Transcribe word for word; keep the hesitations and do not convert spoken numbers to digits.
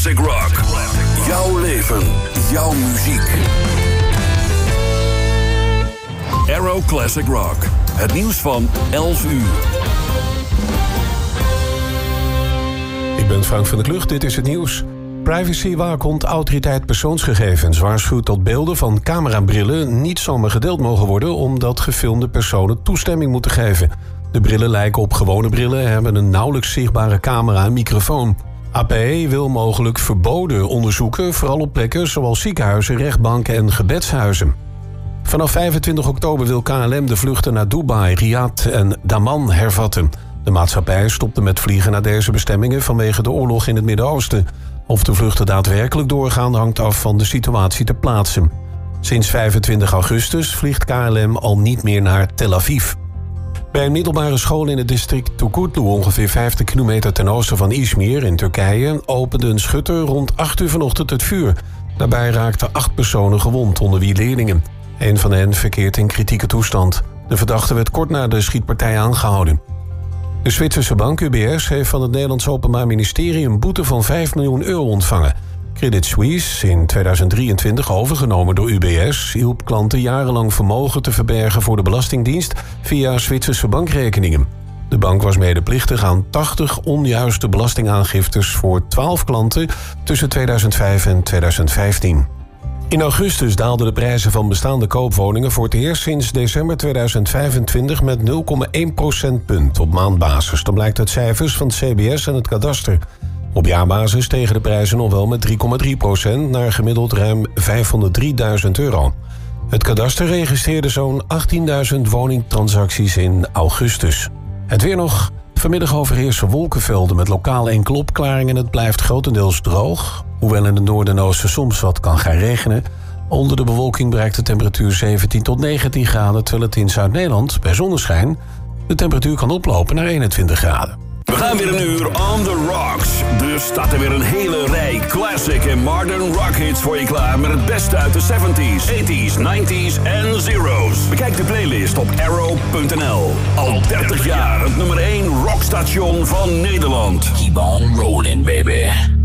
Classic Rock. Jouw leven, jouw muziek. Aero Classic Rock. Het nieuws van elf uur. Ik ben Frank van der Klucht, dit is het nieuws. Privacywaakhond Autoriteit Persoonsgegevens waarschuwt dat beelden van camerabrillen niet zomaar gedeeld mogen worden omdat gefilmde personen toestemming moeten geven. De brillen lijken op gewone brillen en hebben een nauwelijks zichtbare camera en microfoon. A P wil mogelijk verboden onderzoeken, vooral op plekken zoals ziekenhuizen, rechtbanken en gebedshuizen. Vanaf vijfentwintig oktober wil K L M de vluchten naar Dubai, Riyadh en Daman hervatten. De maatschappij stopte met vliegen naar deze bestemmingen vanwege de oorlog in het Midden-Oosten. Of de vluchten daadwerkelijk doorgaan hangt af van de situatie ter plaatse. Sinds vijfentwintig augustus vliegt K L M al niet meer naar Tel Aviv. Bij een middelbare school in het district Tukutlu, ongeveer vijftig kilometer ten oosten van Izmir in Turkije, opende een schutter rond acht uur vanochtend het vuur. Daarbij raakten acht personen gewond, onder wie leerlingen. Een van hen verkeert in kritieke toestand. De verdachte werd kort na de schietpartij aangehouden. De Zwitserse bank U B S heeft van het Nederlands Openbaar Ministerie een boete van vijf miljoen euro ontvangen. Credit Suisse, in tweeduizend drieëntwintig overgenomen door U B S, hielp klanten jarenlang vermogen te verbergen voor de Belastingdienst via Zwitserse bankrekeningen. De bank was medeplichtig aan tachtig onjuiste belastingaangiftes voor twaalf klanten tussen tweeduizend vijf en tweeduizend vijftien. In augustus daalden de prijzen van bestaande koopwoningen voor het eerst sinds december tweeduizend vijfentwintig met nul komma één procentpunt op maandbasis. Dat blijkt uit cijfers van het C B S en het kadaster. Op jaarbasis stegen de prijzen nog wel met drie komma drie procent naar gemiddeld ruim vijfhonderddrieduizend euro. Het kadaster registreerde zo'n achttienduizend woningtransacties in augustus. Het weer nog. Vanmiddag overheersen wolkenvelden met lokaal enkele opklaringen. Het blijft grotendeels droog. Hoewel in het noorden en oosten soms wat kan gaan regenen. Onder de bewolking bereikt de temperatuur zeventien tot negentien graden... terwijl het in Zuid-Nederland bij zonneschijn de temperatuur kan oplopen naar eenentwintig graden. We gaan weer een uur on the rocks. Dus staat er weer een hele rij classic en modern rock hits voor je klaar... met het beste uit de zeventies, tachtiger, negentiger en zero's. Bekijk de playlist op arrow punt n l. Al dertig jaar het nummer één rockstation van Nederland. Keep on rolling, baby.